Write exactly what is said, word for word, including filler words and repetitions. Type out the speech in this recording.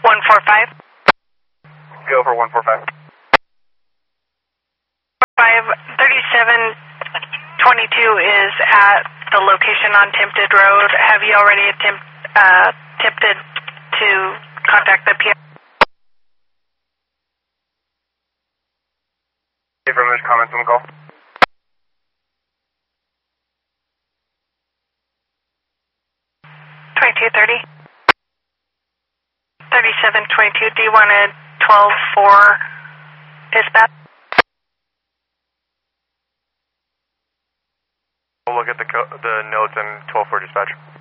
one four five. Go for one four five. five thirty-seven twenty-two is at the location on Tempted Road. Have you already attempt, uh, attempted to contact the P R? Affirmative, comments on the call. twenty-two thirty. thirty-seven twenty-two. Do you want a twelve four dispatch? We'll look at the, co the notes and twelve four dispatch.